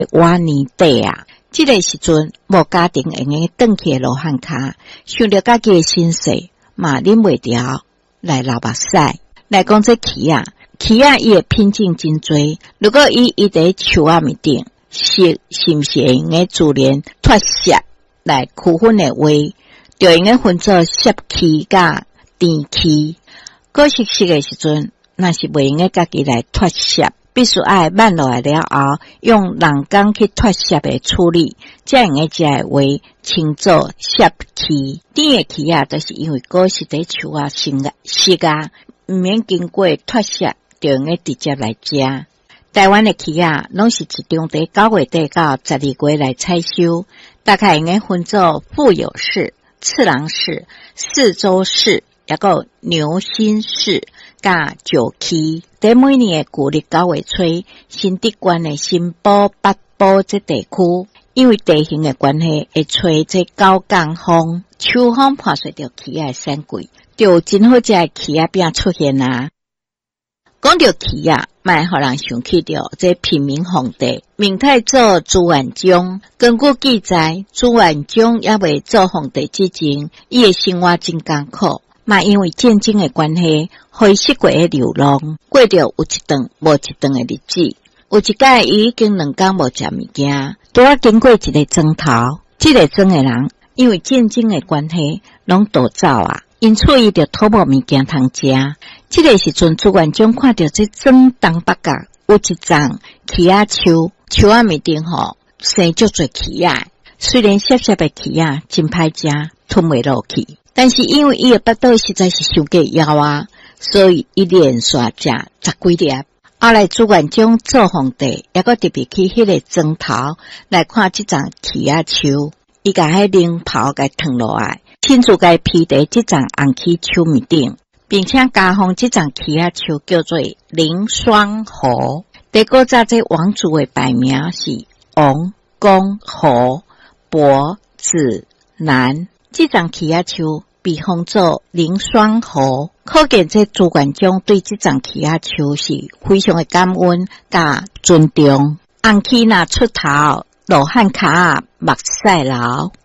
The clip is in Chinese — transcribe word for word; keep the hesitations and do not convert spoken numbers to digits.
瓦年底啊，这个时阵无家庭用个转去罗汉卡，想着家己的身世，嘛忍袂住来流目屎。来讲这鱼啊，鱼啊伊会品种真多，如果伊伊伫树仔面顶，是是毋是会用个自然脱屑来区分的话，就应该分做湿气甲甜气。果实实的时阵，那是袂用个家己来脱屑，必须爱慢落来了后，用人工去脱屑的处理，才用个食的话称作湿气。甜的气啊，就是因为果实伫树啊生啊湿啊，毋免经过脱屑，就用个直接来食。台湾的鱼啊，拢是集中伫九月底到十二月来采收，大概应该分做富有式、次郎式、四周式，也个牛心式甲九溪。在每年的旧历九月初，新竹县的新埔、北埔这地区，因为地形的关系，会吹这九降风，秋风破碎着鱼仔的产季，就有真好食的鱼仔饼出现啊。讲到鱼啊，莫互人想起着这平民皇帝明太祖朱元璋。根据记载，朱元璋也未做皇帝之前，伊的生活真艰苦，嘛因为战争的关系，灰失过的流浪，过着有一顿无一顿的日子。有一届伊已经两天无食物件，拄啊经过一个庄头，这个庄的人因为战争的关系，拢逃走啊。因此伊就讨无物件通食。这个时阵，朱元璋看到这庄东北角有一丛鱼仔树，树仔面顶吼生足多鱼仔，虽然涩涩的鱼仔真歹食，吞袂落去，但是因为伊的腹肚实在是伤过枵啊，所以伊连续食十几粒。后来朱元璋做皇帝，也个特别去迄个庄头来看这丛鱼仔树，伊甲迄灵袍甲烫落来。亲自甲披在这丛红旗树面顶，并且加封这丛鱼仔树叫做凌霜侯。第古早这王族的排名是王、公、侯、伯、子、男。这丛鱼仔树被封做凌霜侯，可见这朱元璋对这丛鱼仔树是非常的感恩甲尊重。红旗若出头，罗汉脚目屎流。